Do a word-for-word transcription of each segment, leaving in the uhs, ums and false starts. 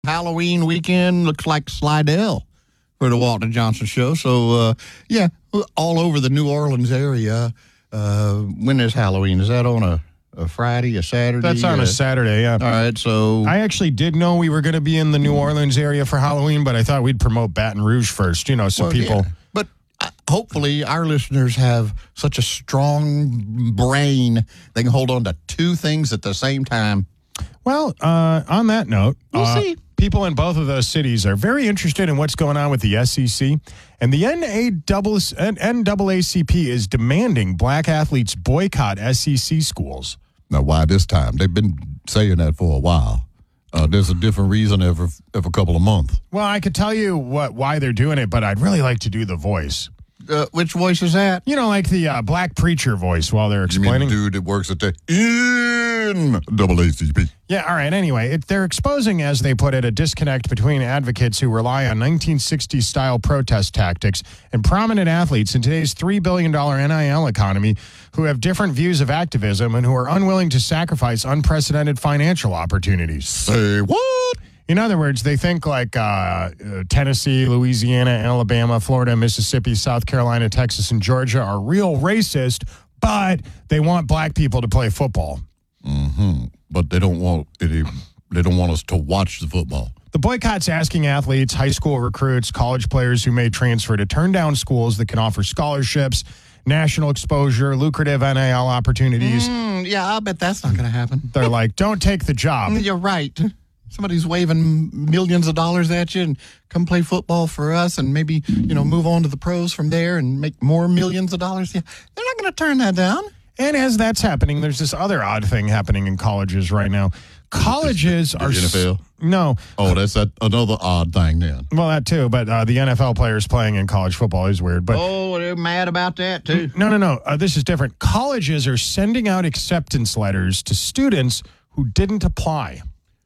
Halloween weekend looks like Slidell for the Walton Johnson Show. So, uh, yeah, all over the New Orleans area. Uh, when is Halloween? Is that on a, a Friday, a Saturday? That's on uh, a Saturday, yeah. All right, so... I actually did know we were going to be in the New Orleans area for Halloween, but I thought we'd promote Baton Rouge first, you know, so well, people... Yeah. But uh, hopefully our listeners have such a strong brain they can hold on to two things at the same time. Well, uh, on that note... We'll uh, see. People in both of those cities are very interested in what's going on with the S E C, and the N double A C P is demanding black athletes boycott S E C schools. Now, why this time? They've been saying that for a while. Uh, there's a different reason every, every couple of months. Well, I could tell you what why they're doing it, but I'd really like to do the voice. Uh, which voice is that? You know, like the uh, black preacher voice while they're explaining. You mean the dude that works at the N double A C P. Yeah, all right. Anyway, it, they're exposing, as they put it, a disconnect between advocates who rely on nineteen sixties-style protest tactics and prominent athletes in today's three billion dollars N I L economy who have different views of activism and who are unwilling to sacrifice unprecedented financial opportunities. Say what? In other words, they think like uh, uh, Tennessee, Louisiana, Alabama, Florida, Mississippi, South Carolina, Texas, and Georgia are real racist, but they want black people to play football. Mm-hmm. But they don't want any, they don't want us to watch the football. The boycott's asking athletes, high school recruits, college players who may transfer to turn down schools that can offer scholarships, national exposure, lucrative N I L opportunities. Mm, yeah, I bet that's not going to happen. They're like, don't take the job. You're right. Somebody's waving millions of dollars at you and come play football for us and maybe, you know, move on to the pros from there and make more millions of dollars. Yeah, they're not going to turn that down. And as that's happening, there's this other odd thing happening in colleges right now. Colleges the are... N F L? No. Oh, that's that, another odd thing then. Well, that too, but uh, the N F L players playing in college football is weird. But oh, they're mad about that too. No, no, no. Uh, this is different. Colleges are sending out acceptance letters to students who didn't apply.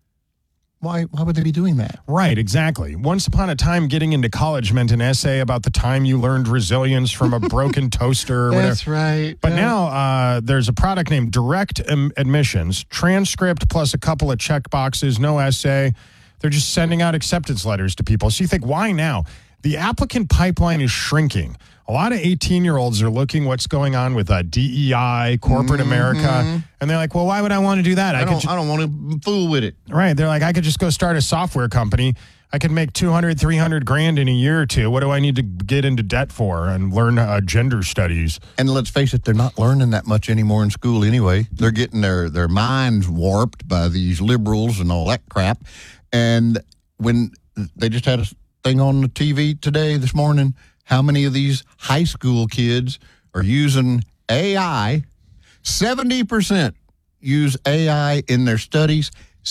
Why Why would they be doing that? Right, exactly. Once upon a time, getting into college meant an essay about the time you learned resilience from a broken toaster or whatever. That's right. But yeah. now uh, there's a product named Direct Am- Admissions, transcript plus a couple of check boxes, no essay. They're just sending out acceptance letters to people. So you think, why now? The applicant pipeline is shrinking. A lot of eighteen-year-olds are looking what's going on with uh, D E I, corporate mm-hmm. America, and they're like, well, why would I want to do that? I, I don't, could ju- I don't want to fool with it. Right. They're like, I could just go start a software company. I could make two hundred, three hundred grand in a year or two. What do I need to get into debt for and learn uh, gender studies? And let's face it, they're not learning that much anymore in school anyway. They're getting their, their minds warped by these liberals and all that crap. And when they just had a thing on the T V today, this morning, how many of these high school kids are using A I? seventy percent use A I in their studies.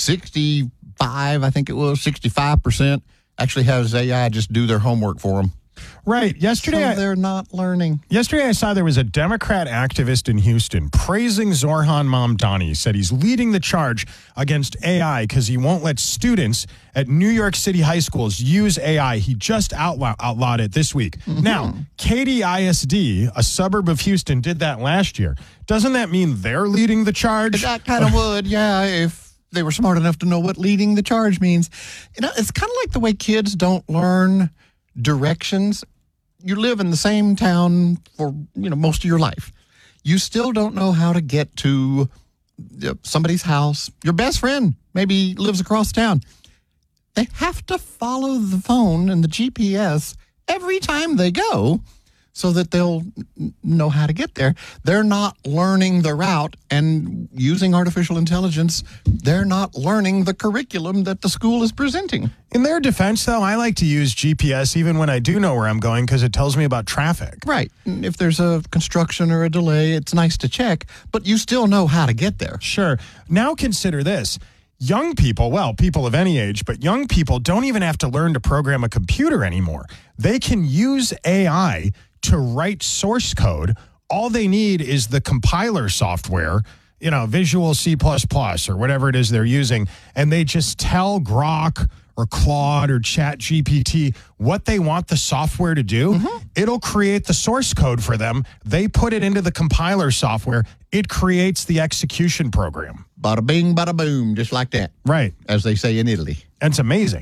sixty-five, I think it was, sixty-five percent actually has A I just do their homework for them. Right. Yesterday, so I, they're not learning. Yesterday, I saw there was a Democrat activist in Houston praising Zorhan Mamdani. He said he's leading the charge against A I because he won't let students at New York City high schools use A I. He just outlaw- outlawed it this week. Mm-hmm. Now, Katy I S D, a suburb of Houston, did that last year. Doesn't that mean they're leading the charge? That kind of would, yeah, if they were smart enough to know what leading the charge means. You know, it's kind of like the way kids don't learn directions. You live in the same town for, you know, most of your life. You still don't know how to get to somebody's house. Your best friend maybe lives across town. They have to follow the phone and the G P S every time they go so that they'll know how to get there. They're not learning the route, and using artificial intelligence, they're not learning the curriculum that the school is presenting. In their defense, though, I like to use G P S even when I do know where I'm going because it tells me about traffic. Right. If there's a construction or a delay, it's nice to check, but you still know how to get there. Sure. Now consider this. Young people, well, people of any age, but young people don't even have to learn to program a computer anymore. They can use A I to write source code. All they need is the compiler software, you know, Visual C plus plus or whatever it is they're using, and they just tell Grok or Claude or Chat G P T what they want the software to do. Mm-hmm. It'll create the source code for them. They put it into the compiler software. It creates the execution program. Bada bing, bada boom, just like that. Right. As they say in Italy. And it's amazing.